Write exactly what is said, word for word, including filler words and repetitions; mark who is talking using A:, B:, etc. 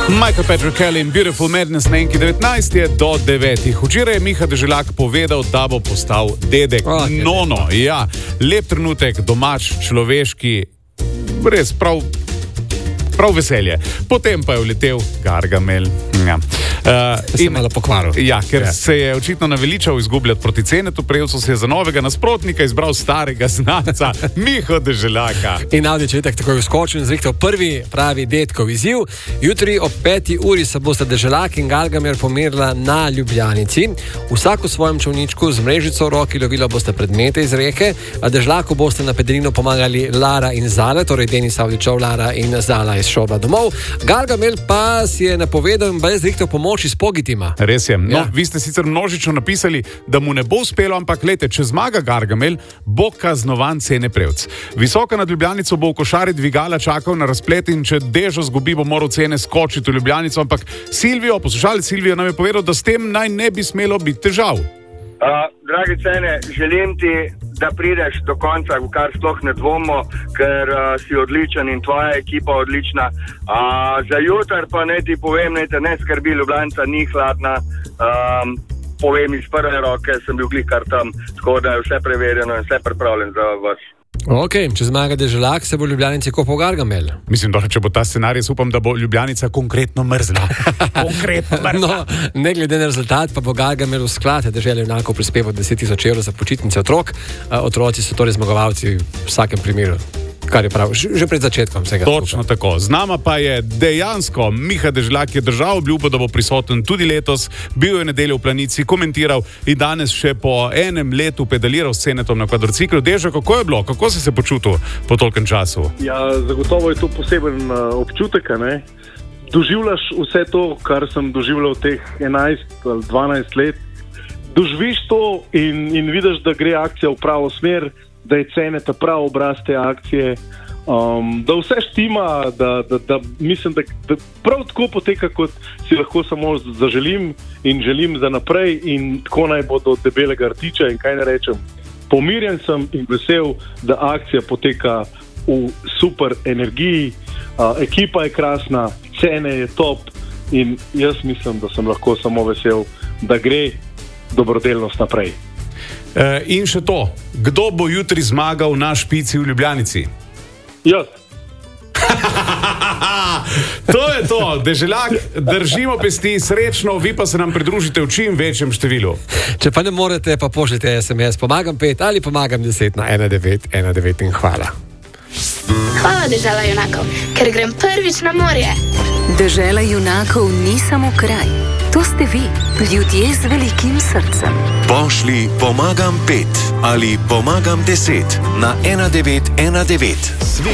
A: Michael Patrick Kelly in Beautiful Madness na enki devetnajst je do devetih. Včeraj je Miha Deželak povedal, da bo postal dedek.
B: Okay.
A: Nono, ja. Lep trenutek, domač, človeški, res prav, prav veselje. Potem pa je uletel Gargamel. Ja. Uh,
B: in, se malo pokvaril.
A: Ja, ker
B: ja.
A: se je očitno naveličal izgubljati proti Cenetu, prejel so se za novega nasprotnika, izbral starega znanca Miho Deželaka.
B: In Avdić je tako takoj vskočil in zrihtal prvi pravi detkov izziv. Jutri ob peti uri se bosta Deželak in Gargamel pomerila na Ljubljanici. Vsak v svojem čolničku z mrežico v roki lovila boste predmete iz reke, a Deželaku boste na Pedrinu pomagali Lara in Zala, torej Denis Avdićov, Lara in Zala iz šova domov. Gargamel pa si je napovedal in je zrihtal pomoč iz Pogitima.
A: Res je. No,
B: ja.
A: Vi ste sicer množično napisali, da mu ne bo uspelo, ampak lejte, če zmaga Gargamel, bo kaznovan Cene Prevc. Visoka nad Ljubljanico bo v košari dvigala čakal na razplet in če Dežo zgubi, bo moral Cene skočiti v Ljubljanico, ampak Silvijo, poslušalec Silvijo nam je povedal, da s tem naj ne bi smelo biti težav.
C: Uh, dragi Cene, želim ti, da prideš do konca, v kar sploh ne dvomimo, ker uh, si odličen in tvoja ekipa odlična. Uh, za jutar pa ne ti povem, ne te ne skrbi, Ljubljanca ni hladna. Um, povem iz prve roke, sem bil glih kar tam, tako da je vse preverjeno in vse pripravljen za vas.
B: Ok, če zmaga Deželak, se bo Ljubljanici kopal Gargamel.
A: Mislim, da če bo ta scenarij, upam, da bo Ljubljanica konkretno mrzla. konkretno mrzla.
B: No, ne glede na rezultat, pa bo Gargamel v sklad Dežele junakov prispeval deset tisoč evrov za počitnice otrok. Otroci so torej zmagovalci v vsakem primeru. Kar je prav, že pred začetkom vsega.
A: Točno tako. Z nama pa je dejansko Miha Deželak, je držal obljubo, da bo prisoten tudi letos, bil je nedeljo v Planici, komentiral in danes še po enem letu pedaliral s Cenetom na kvadrociklu. Dežo, kako je bilo? Kako si se počutil po tolkem času?
D: Ja, zagotovo je to poseben uh, občutek, ne? Doživljaš vse to, kar sem doživljal teh enajst ali dvanajst let. Doživiš to in, in vidiš, da gre akcija v pravo smer, da je Ceneta prav obraz te akcije, um, da vse štima, da, da, da mislim, da, da prav tako poteka, kot si lahko samo zaželim in želim za naprej in tako naj bo do debelega rtiča in kaj ne rečem. Pomirjen sem in vesel, da akcija poteka v super energiji, uh, ekipa je krasna, Cene je top in jaz mislim, da sem lahko samo vesel, da gre dobrodelnost naprej.
A: E, in še to, kdo bo jutri zmagal na špici v Ljubljanici?
D: Jaz.
A: To je to, Deželak, držimo pesti, srečno, vi pa se nam pridružite v čim večjem številu.
B: Če pa ne morete, pa pošljite es em es, pomagam pet ali pomagam deset na ena devet ena devet in hvala.
E: Hvala, Dežela junakov, ker grem prvič na morje.
F: Dežela junakov ni samo kraj. To ste vi, ljudje z velikim srcem.
G: Pošli pomagam pet ali pomagam deset na ena devet ena devet.